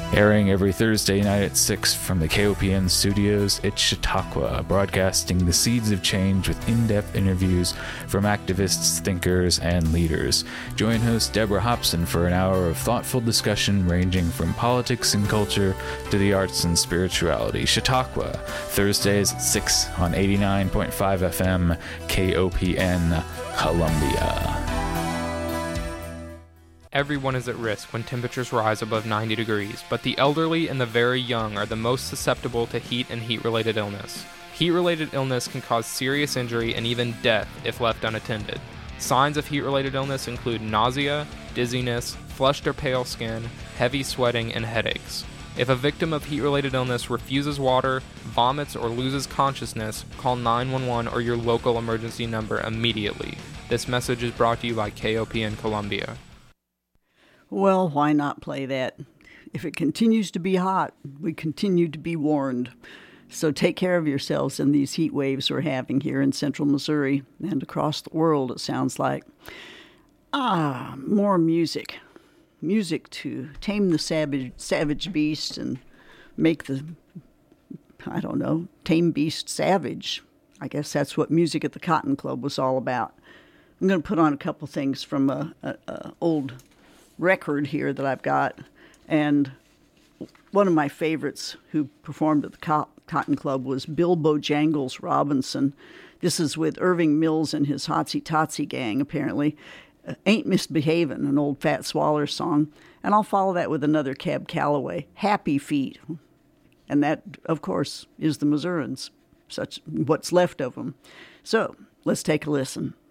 Airing every Thursday night at 6 from the KOPN studios, it's Chautauqua, broadcasting the seeds of change with in-depth interviews from activists, thinkers, and leaders. Join host Deborah Hobson for an hour of thoughtful discussion ranging from politics and culture to the arts and spirituality. Chautauqua, Thursdays at 6 on 89.5 FM, KOPN, Columbia. Everyone is at risk when temperatures rise above 90 degrees, but the elderly and the very young are the most susceptible to heat and heat-related illness. Heat-related illness can cause serious injury and even death if left unattended. Signs of heat-related illness include nausea, dizziness, flushed or pale skin, heavy sweating, and headaches. If a victim of heat-related illness refuses water, vomits, or loses consciousness, call 911 or your local emergency number immediately. This message is brought to you by KOPN Columbia. Well, why not play that? If it continues to be hot, we continue to be warned. So take care of yourselves in these heat waves we're having here in central Missouri and across the world, it sounds like. More music. Music to tame the savage beast and make the, tame beast savage. I guess that's what Music at the Cotton Club was all about. I'm going to put on a couple things from a old record here that I've got, and one of my favorites who performed at the Cotton Club was Bill Bojangles Robinson. This is with Irving Mills and his Hotsy Totsy gang, apparently. Ain't Misbehavin', an old Fat Swaller song, and I'll follow that with another Cab Calloway, Happy Feet, and that, of course, is the Missourians, what's left of them. So, let's take a listen.